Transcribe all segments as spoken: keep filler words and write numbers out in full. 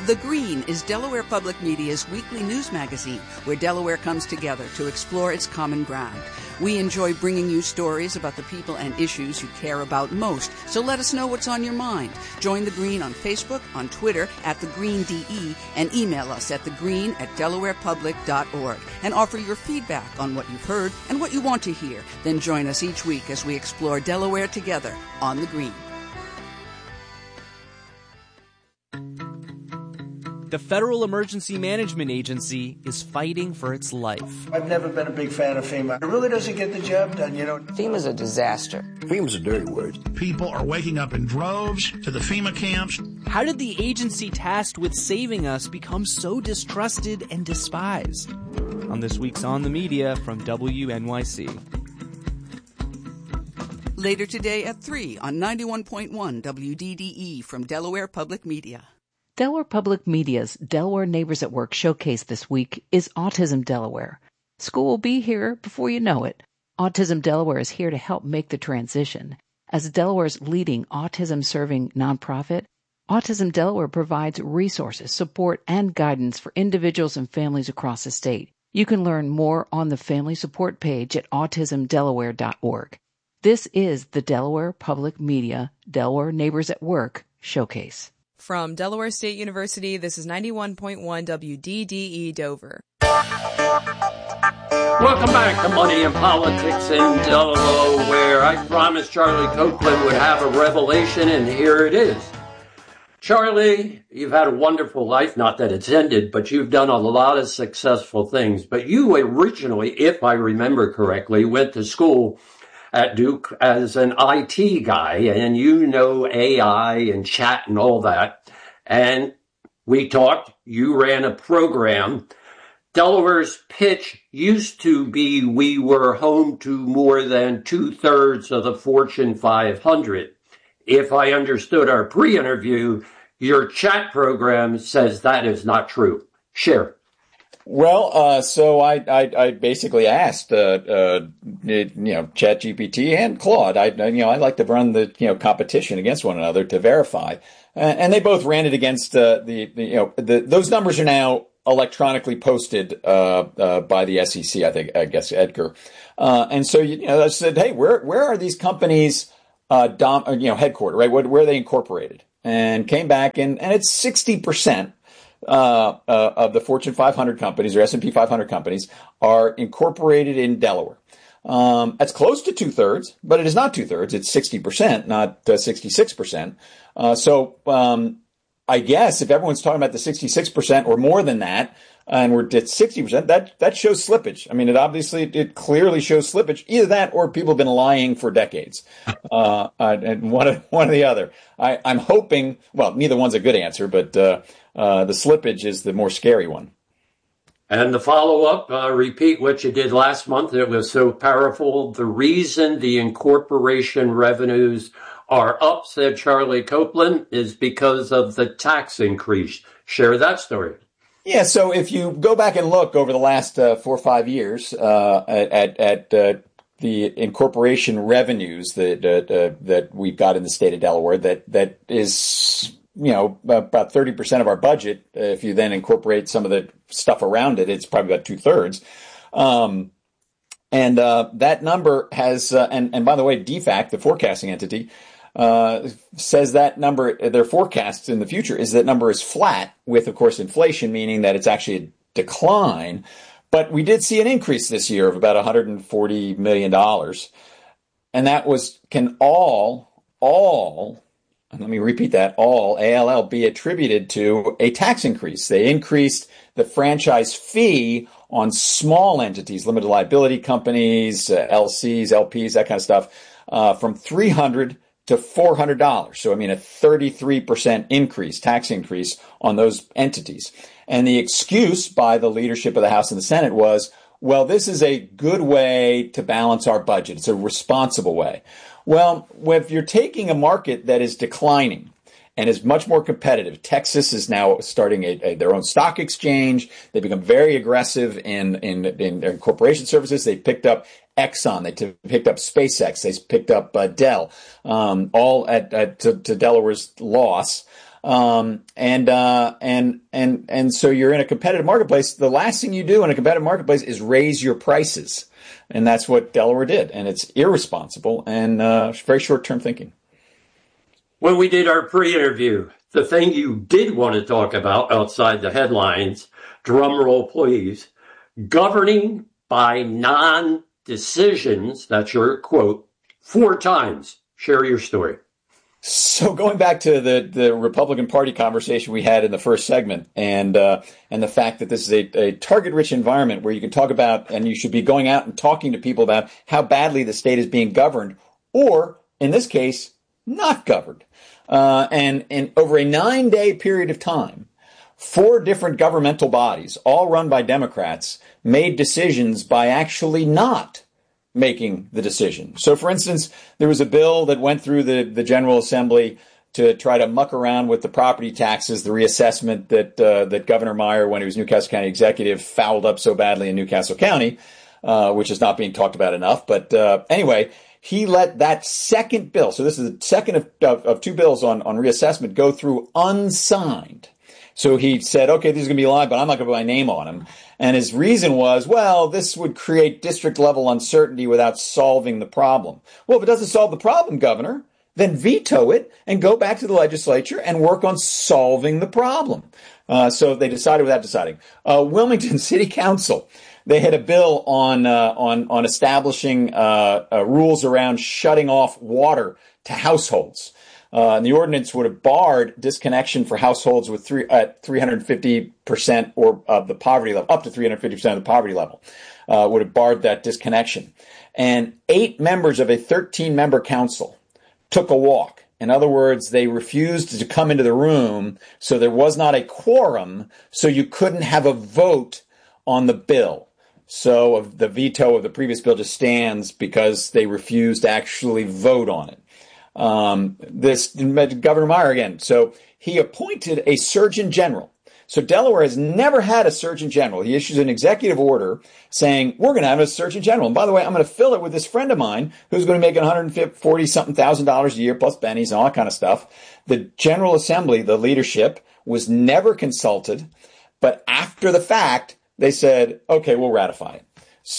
The Green is Delaware Public Media's weekly news magazine where Delaware comes together to explore its common ground. We enjoy bringing you stories about the people and issues you care about most, so let us know what's on your mind. Join The Green on Facebook, on Twitter at The Green D E, and email us at thegreen at delaware public dot org and offer your feedback on what you've heard and what you want to hear. Then join us each week as we explore Delaware together on The Green. The Federal Emergency Management Agency is fighting for its life. I've never been a big fan of FEMA. It really doesn't get the job done, you know. FEMA's a disaster. FEMA's a dirty word. People are waking up in droves to the FEMA camps. How did the agency tasked with saving us become so distrusted and despised? On this week's On the Media from W N Y C. Later today at three on ninety-one point one W D D E from Delaware Public Media. Delaware Public Media's Delaware Neighbors at Work showcase this week is Autism Delaware. School will be here before you know it. Autism Delaware is here to help make the transition. As Delaware's leading autism-serving nonprofit, Autism Delaware provides resources, support, and guidance for individuals and families across the state. You can learn more on the family support page at autism delaware dot org. This is the Delaware Public Media Delaware Neighbors at Work showcase. From Delaware State University, this is ninety-one point one W D D E Dover. Welcome back to Money and Politics in Delaware. I promised Charlie Copeland would have a revelation, and here it is. Charlie, you've had a wonderful life. Not that it's ended, but you've done a lot of successful things. But you originally, if I remember correctly, went to school at Duke as an I T guy, and you know A I and chat and all that. And we talked, you ran a program. Delaware's pitch used to be we were home to more than two-thirds of the Fortune five hundred. If I understood our pre-interview, your chat program says that is not true. Share. Well, uh, so I, I, I basically asked, uh, uh, you know, ChatGPT and Claude. I, you know, I like to run the, you know, competition against one another to verify, uh, and they both ran it against uh, the, the, you know, the, those numbers are now electronically posted uh, uh, by the S E C. I think, I guess, Edgar, uh, and so you know, I said, hey, where where are these companies, uh, dom, you know, headquartered, right? Where, where are they incorporated? And came back, and and it's sixty percent. Uh, uh, of the Fortune five hundred companies or S and P five hundred companies are incorporated in Delaware. Um, that's close to two thirds, but it is not two thirds. It's sixty percent, not uh, sixty-six percent. Uh, so, um, I guess if everyone's talking about the sixty-six percent or more than that, and we're at sixty percent, that, that shows slippage. I mean, it obviously, it clearly shows slippage. Either that or people have been lying for decades. Uh, uh and one of, one or the other. I, I'm hoping, well, neither one's a good answer, but, uh, Uh, the slippage is the more scary one. And the follow-up, uh, repeat what you did last month. It was so powerful. The reason the incorporation revenues are up, said Charlie Copeland, is because of the tax increase. Share that story. Yeah, so if you go back and look over the last uh, four or five years uh, at, at uh, the incorporation revenues that uh, that we've got in the state of Delaware, that that is, you know, about thirty percent of our budget. If you then incorporate some of the stuff around it, it's probably about two thirds. Um, and uh, that number has, uh, and, and by the way, D FAC, the forecasting entity, uh, says that number, their forecasts in the future is that number is flat with, of course, inflation, meaning that it's actually a decline. But we did see an increase this year of about one hundred forty million dollars. And that was, can all, all, and let me repeat that, all, A L L, be attributed to a tax increase. They increased the franchise fee on small entities, limited liability companies, uh, L Cs, L Ps, that kind of stuff, uh, from three hundred dollars to four hundred dollars. So, I mean, a thirty-three percent increase, tax increase on those entities. And the excuse by the leadership of the House and the Senate was, well, this is a good way to balance our budget. It's a responsible way. Well, if you're taking a market that is declining and is much more competitive, Texas is now starting a, a, their own stock exchange. They become very aggressive in, in, in their corporation services. They picked up Exxon. They t- picked up SpaceX. They picked up uh, Dell, um, all at, at to, to Delaware's loss. Um, and, uh, and, and, and so you're in a competitive marketplace. The last thing you do in a competitive marketplace is raise your prices. And that's what Delaware did. And it's irresponsible and, uh, very short-term thinking. When we did our pre-interview, the thing you did want to talk about outside the headlines, drum roll please, governing by non-decisions, that's your quote, four times. Share your story. So going back to the, the Republican Party conversation we had in the first segment and uh, and the fact that this is a, a target-rich environment where you can talk about and you should be going out and talking to people about how badly the state is being governed or, in this case, not governed. Uh, and, and over a nine-day period of time, four different governmental bodies, all run by Democrats, made decisions by actually not making the decision. So, for instance, there was a bill that went through the, the General Assembly to try to muck around with the property taxes, the reassessment that uh, that Governor Meyer, when he was Newcastle County executive, fouled up so badly in Newcastle County, uh, which is not being talked about enough. But uh, anyway, he let that second bill, so this is the second of, of, of two bills on, on reassessment, go through unsigned. So he said, okay, these are going to be live, but I'm not going to put my name on them. And his reason was, well, this would create district-level uncertainty without solving the problem. Well, if it doesn't solve the problem, Governor, then veto it and go back to the legislature and work on solving the problem. Uh, so they decided without deciding. Uh, Wilmington City Council, they had a bill on uh, on on establishing uh, uh, rules around shutting off water to households. Uh, and the ordinance would have barred disconnection for households with three, at three hundred fifty percent or of the poverty level, up to three hundred fifty percent of the poverty level, uh, would have barred that disconnection. And eight members of a thirteen-member council took a walk. In other words, they refused to come into the room, so there was not a quorum, so you couldn't have a vote on the bill. So the veto of the previous bill just stands because they refused to actually vote on it. Um, this Governor Meyer again. So he appointed a surgeon general. So Delaware has never had a surgeon general. He issues an executive order saying, we're going to have a surgeon general. And by the way, I'm going to fill it with this friend of mine who's going to make one hundred forty something thousand dollars a year plus bennies and all that kind of stuff. The General Assembly, the leadership, was never consulted. But after the fact, they said, okay, we'll ratify it.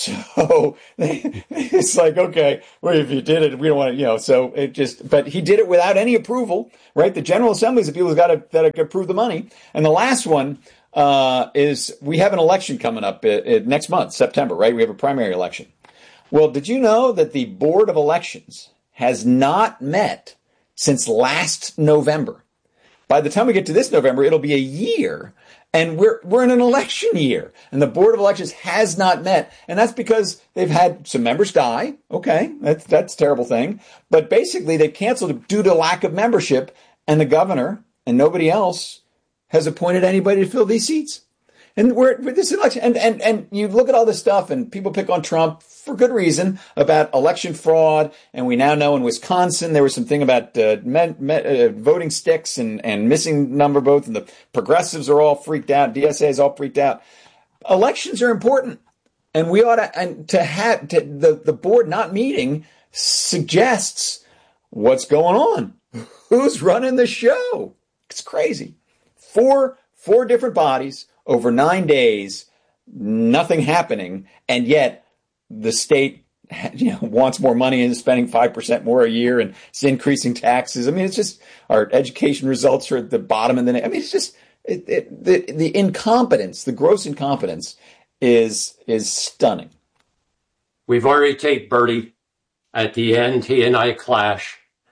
So they, it's like, okay, well, if you did it, we don't want to, you know, so it just, but he did it without any approval, right? The General Assembly is the people who's got to, that can approve the money. And the last one, uh, is we have an election coming up uh, uh, next month, September, right? We have a primary election. Well, did you know that the Board of Elections has not met since last November? By the time we get to this November, it'll be a year. And we're we're in an election year, and the Board of Elections has not met, and that's because they've had some members die. Okay, that's that's a terrible thing. But basically, they've canceled it due to lack of membership, and the governor and nobody else has appointed anybody to fill these seats. And we're with this election, and, and and you look at all this stuff, and people pick on Trump for good reason about election fraud. And we now know in Wisconsin there was something about uh, me, me, uh, voting sticks and and missing number votes, and the progressives are all freaked out. D S A is all freaked out. Elections are important, and we ought to and to have to, the the board not meeting suggests what's going on, who's running the show. It's crazy. Four four different bodies. Over nine days, nothing happening, and yet the state, you know, wants more money and is spending five percent more a year and it's increasing taxes. I mean, it's just our education results are at the bottom. And then, I mean, it's just it, it, the the incompetence, the gross incompetence is is stunning. We've already taped Bertie. At the end, he and I clash.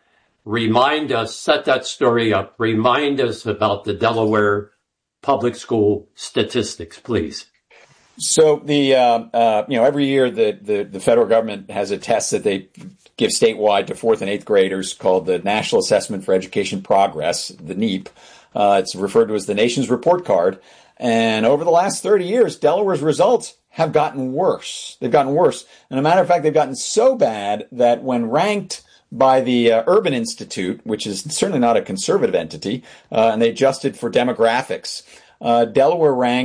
Remind us, set that story up. Remind us about the Delaware public school statistics, please. So the uh, uh, you know every year the, the the federal government has a test that they give statewide to fourth and eighth graders called the National Assessment for Education Progress, the N E A P. Uh, it's referred to as the nation's report card. And over the last thirty years, Delaware's results have gotten worse. They've gotten worse. And as a matter of fact, they've gotten so bad that when ranked by the uh, Urban Institute, which is certainly not a conservative entity, uh, and they adjusted for demographics, uh, Delaware ranked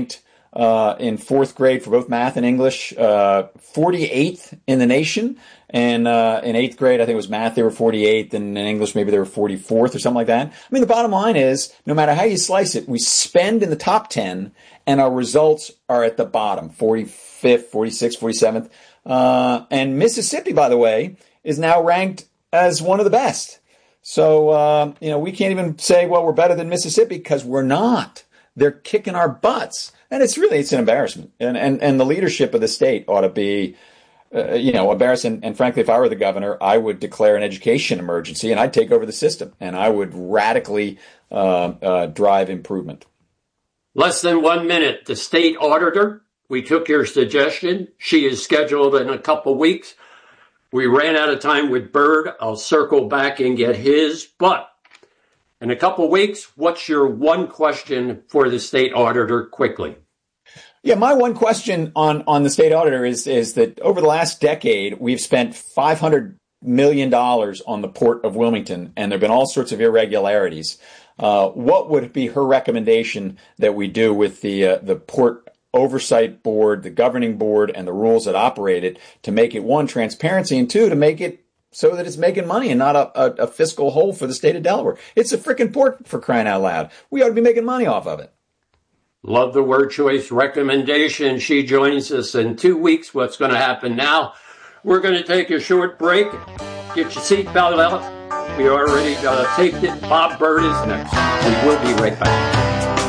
uh, in fourth grade for both math and English, uh, forty-eighth in the nation. And uh, in eighth grade, I think it was math, they were forty-eighth, and in English, maybe they were forty-fourth or something like that. I mean, the bottom line is, no matter how you slice it, we spend in the top ten, and our results are at the bottom, forty-fifth, forty-sixth, forty-seventh. Uh, and Mississippi, by the way, is now ranked as one of the best. So, uh, you know, we can't even say, well, we're better than Mississippi, because we're not. They're kicking our butts. And it's really, it's an embarrassment. And, and, and the leadership of the state ought to be, uh, you know, embarrassed. And, and frankly, if I were the governor, I would declare an education emergency and I'd take over the system and I would radically uh, uh, drive improvement. Less than one minute. The state auditor, we took your suggestion. She is scheduled in a couple weeks. We ran out of time with Byrd. I'll circle back and get his. But in a couple weeks, what's your one question for the state auditor quickly? Yeah, my one question on, on the state auditor is, is that over the last decade, we've spent five hundred million dollars on the Port of Wilmington, and there have been all sorts of irregularities. Uh, what would be her recommendation that we do with the uh, the Port Oversight Board, the governing board, and the rules that operate it to make it, one, transparency, and two, to make it so that it's making money and not a, a, a fiscal hole for the state of Delaware? It's a freaking port, for crying out loud. We ought to be making money off of it. Love the word choice recommendation. She joins us in two weeks. What's going to happen now? We're going to take a short break. Get your seatbelt out. We already uh, taped it. Bob Byrd is next. We will be right back.